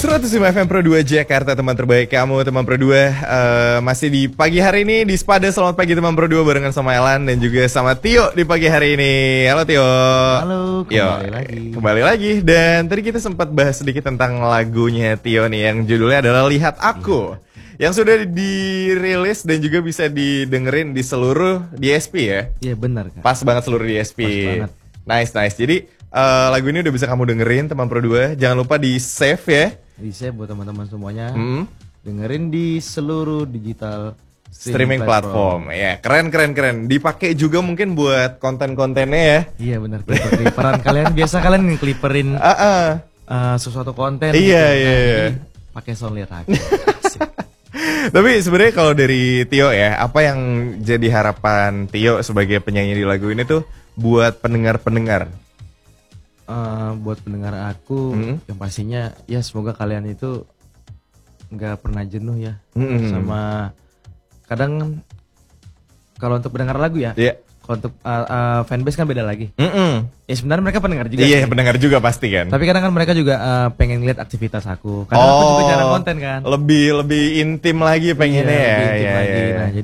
105 FM Pro 2 Jakarta, teman terbaik kamu, teman Pro 2. Masih di pagi hari ini di Spada. Selamat pagi teman Pro 2 barengan sama Elan dan juga sama Tio di pagi hari ini. Halo Tio. Halo, kembali lagi. Dan tadi kita sempat bahas sedikit tentang lagunya Tio nih yang judulnya adalah Lihat Aku. Yang sudah dirilis dan juga bisa didengerin di seluruh DSP ya. Iya benar Kak. Pas banget seluruh DSP. Nice. Jadi lagu ini udah bisa kamu dengerin teman Pro 2. Jangan lupa di save ya. Di save buat teman-teman semuanya. Dengerin di seluruh digital streaming platform. Ya, keren. Dipakai juga mungkin buat konten-kontennya ya. Iya benar. Clipperan kalian biasa kalian ngeliperin sesuatu konten. Iya. Pakai Soundly Raga. Tapi sebenarnya kalau dari Tio ya, apa yang jadi harapan Tio sebagai penyanyi di lagu ini tuh buat pendengar-pendengar? Buat pendengar aku, yang pastinya ya semoga kalian itu nggak pernah jenuh ya sama kadang kalau untuk pendengar lagu ya. Kalau untuk fanbase kan beda lagi. Ya sebenarnya mereka pendengar juga. Iya, pendengar juga pasti kan. Tapi kadang kan mereka juga pengen lihat aktivitas aku. Karena aku juga jarang konten kan. Lebih intim lagi pengennya ya. Lebih intim lagi. Nah, jadi